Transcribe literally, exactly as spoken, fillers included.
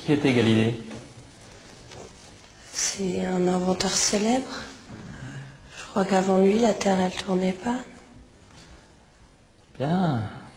Qui était Galilée? C'est un inventeur célèbre. Je crois qu'avant lui, la Terre, elle tournait pas. Bien.